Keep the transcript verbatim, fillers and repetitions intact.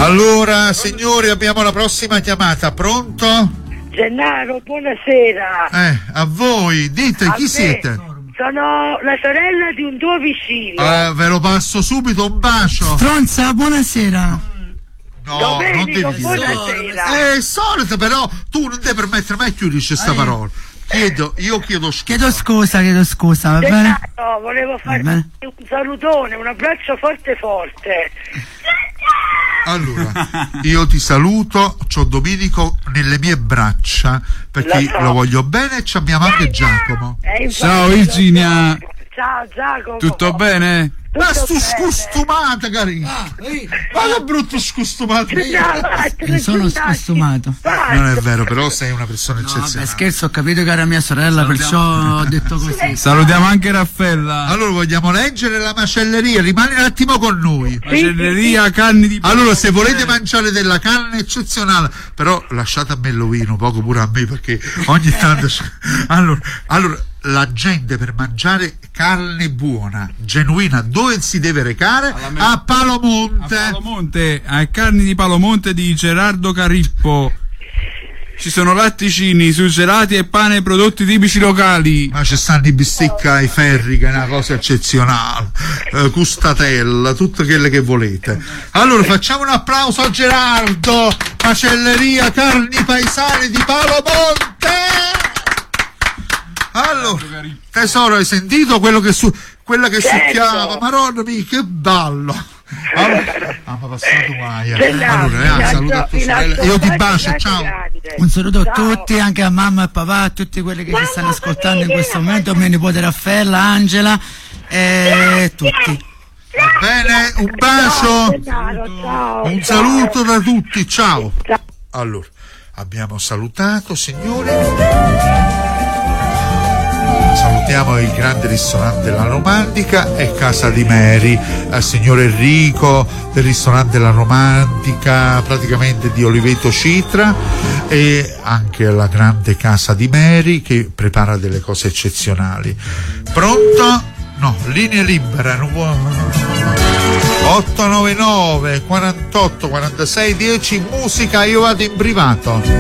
Allora, signori, abbiamo la prossima chiamata. Pronto? Gennaro, buonasera. Eh, a voi, dite, A chi me. siete? Sono la sorella di un tuo vicino. Eh, ve lo passo subito, un bacio. Stronza, buonasera. No, Domenico, non devi dire. buonasera. È solito, però tu non devi permettere mai più di dire questa parola. Chiedo, io chiedo scusa. Chiedo scusa, chiedo scusa, va bene? Gennaro, volevo farti bene. un salutone, un abbraccio forte forte. Allora, io ti saluto, c'ho Domenico nelle mie braccia perché Lo so. lo voglio bene e ci abbiamo anche Giacomo. Eh, infatti, Ciao Virginia, Ciao Giacomo. tutto bene? Ma Tutto stu bene. scostumata, carino. Ma che brutto scostumato. Ciao, vai, Non sono tranquillati. scostumato. Vai. Non è vero, però sei una persona No, vabbè, eccezionale. scherzo, ho capito che era mia sorella, perciò ho detto così. Salutiamo anche Raffaella. Allora vogliamo leggere la macelleria, rimani un attimo con noi. Macelleria, carni di Allora, se volete mangiare della carne eccezionale, però lasciate a me l'ovino, poco pure a me, perché ogni tanto. Allora, allora, la gente per mangiare carne buona, genuina, dove si deve recare? Alla me- A A Palomonte. Palomonte, a carni di Palomonte di Gerardo Carippo. Ci sono latticini, surgelati e pane, prodotti tipici locali. Ma ci stanno i bistecca ai ferri, che è una cosa eccezionale, eh, custatella, tutte quelle che volete. Allora facciamo un applauso a Gerardo, macelleria carni paesane di Palomonte. Allora, tesoro, hai sentito quello che su quella che Certo. succhiava? Madonna mia, che ballo! Allora, ah, ma passato mai. Gennaro, Allora, eh, in saluto a alto- tua in sorella. alto Io ti grande, bacio, grande, ciao. grande. Un saluto a Ciao. tutti, anche a mamma e papà, a tutti quelli che ci stanno ascoltando in questo momento, a mia nipote Raffaella, Angela e tutti. Va bene, un Ciao, bacio. Gennaro, ciao, Un ciao. saluto da tutti, ciao. Ciao. Allora, abbiamo salutato, signori. Salutiamo il grande ristorante La Romantica e Casa di Mary, al signor Enrico del ristorante La Romantica, praticamente di Oliveto Citra, e anche la grande Casa di Mary che prepara delle cose eccezionali. Pronto? No, linea libera, non può. otto nove nove quarantotto quarantasei dieci, musica, io vado in privato.